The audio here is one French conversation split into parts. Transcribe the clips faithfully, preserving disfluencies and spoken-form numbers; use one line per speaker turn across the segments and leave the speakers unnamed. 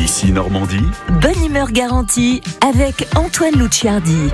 Ici Normandie.
Bonne humeur garantie avec Antoine Luciardi.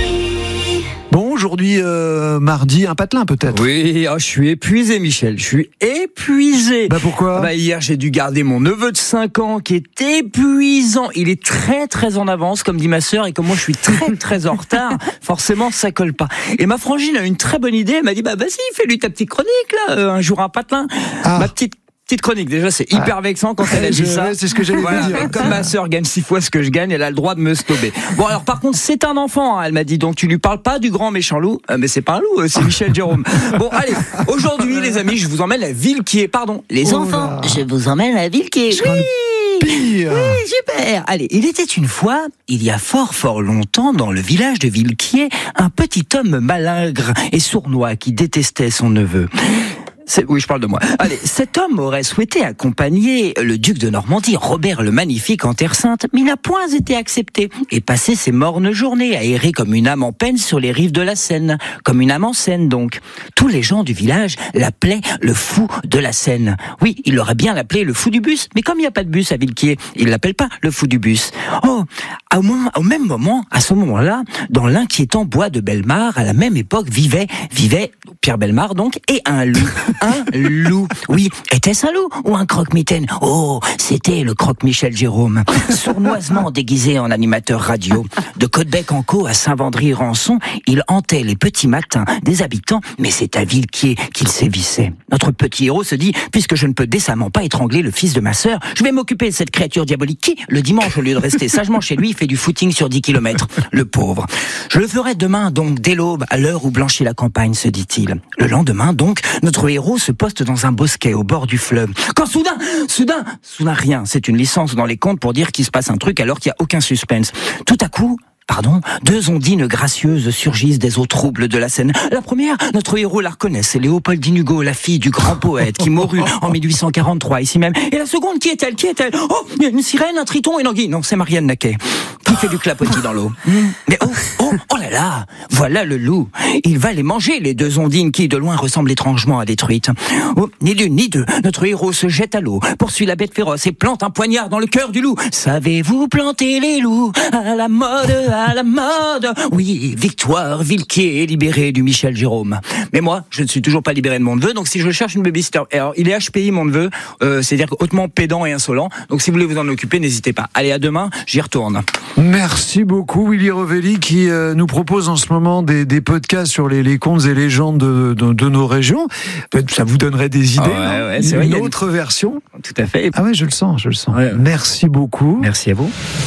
Ici.
Bon, aujourd'hui, euh, mardi, un patelin peut-être.
Oui, oh, je suis épuisé, Michel. Je suis épuisé.
Bah pourquoi
bah, Hier, j'ai dû garder mon neveu de cinq ans qui est épuisant. Il est très, très en avance, comme dit ma sœur. Et comme moi, je suis très, très en retard, forcément, ça colle pas. Et ma frangine a une très bonne idée. Elle m'a dit, bah vas-y, fais-lui ta petite chronique, là. Euh, un jour, un patelin. Ah. Ma petite Petite chronique, déjà c'est hyper ah. vexant quand elle a dit
je,
ça.
C'est ce que j'allais voilà. dire.
Comme ma sœur gagne six fois ce que je gagne, elle a le droit de me stopper. Bon alors par contre c'est un enfant, hein, elle m'a dit, donc tu lui parles pas du grand méchant loup. Euh, mais c'est pas un loup, c'est Michel Jérôme. Bon allez, aujourd'hui les amis, je vous emmène à Villequier, pardon. Les oh enfants, là. Je vous emmène à Villequier. Oui,
pire.
oui, super. Allez, il était une fois, il y a fort fort longtemps, dans le village de Villequier, un petit homme malingre et sournois qui détestait son neveu. C'est, oui, je parle de moi. Allez, cet homme aurait souhaité accompagner le duc de Normandie, Robert le Magnifique, en Terre Sainte, mais il n'a point été accepté et passé ses mornes journées à errer comme une âme en peine sur les rives de la Seine, comme une âme en Seine donc. Tous les gens du village l'appelaient le fou de la Seine. Oui, il aurait bien l'appelé le fou du bus, mais comme il n'y a pas de bus à Villequier, il l'appelle pas le fou du bus. Oh, au, moment, au même moment, à ce moment-là, dans l'inquiétant bois de Bellemare, à la même époque, vivait, vivait Pierre Bellemare donc, et un loup. Un loup. Oui, était-ce un loup ou un croque-mitaine? Oh, c'était le croque-Michel Jérôme, sournoisement déguisé en animateur radio. De Côtebec-en-Caux à Saint-Vendry-Rançon, il hantait les petits matins des habitants, mais c'est à Villequier qu'il sévissait. Notre petit héros se dit, puisque je ne peux décemment pas étrangler le fils de ma sœur, je vais m'occuper de cette créature diabolique qui, le dimanche, au lieu de rester sagement chez lui, fait du footing sur dix kilomètres. Le pauvre. Je le ferai demain, donc, dès l'aube, à l'heure où blanchit la campagne, se dit-il. Le lendemain, donc, notre héros se poste dans un bosquet au bord du fleuve. Quand soudain, soudain, soudain rien. C'est une licence dans les contes pour dire qu'il se passe un truc alors qu'il n'y a aucun suspense. Tout à coup, Pardon, deux ondines gracieuses surgissent des eaux troubles de la Seine. La première, notre héros la reconnaît, c'est Léopoldine Hugo, la fille du grand poète qui mourut en mille huit cent quarante-trois ici même. Et la seconde, qui est-elle, qui est-elle? Oh, une sirène, un triton, une anguille. Non, c'est Marianne Naquet qui fait du clapotis dans l'eau. Mais oh, oh, oh là là, voilà le loup. Il va les manger, les deux ondines qui, de loin, ressemblent étrangement à des truites. Oh, ni l'une ni deux, notre héros se jette à l'eau, poursuit la bête féroce et plante un poignard dans le cœur du loup. Savez-vous planter les loups à la mode, à la mode? Oui, victoire, Villequier, libéré du Michel Jérôme. Mais moi, je ne suis toujours pas libéré de mon neveu, donc si je cherche une babysitter, alors il est H P I mon neveu, euh, c'est-à-dire hautement pédant et insolent, donc si vous voulez vous en occuper, n'hésitez pas. Allez, à demain, j'y retourne.
Merci beaucoup Willy Rovelli qui euh, nous propose en ce moment des, des podcasts sur les, les contes et légendes de, de, de nos régions. Peut-être ça vous donnerait des idées,
ah ouais,
non
ouais, c'est
une
vrai,
autre
une...
version.
Tout à fait.
Ah ouais, je le sens, je le sens.
Ouais.
Merci beaucoup.
Merci à vous.